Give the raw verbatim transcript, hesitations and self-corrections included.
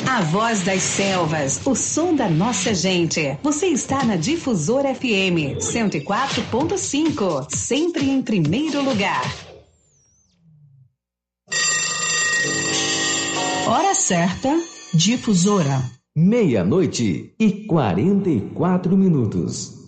A voz das selvas, o som da nossa gente. Você está na Difusora F M cento e quatro ponto cinco, sempre em primeiro lugar. Hora certa, Difusora. Meia-noite e quarenta e quatro minutos.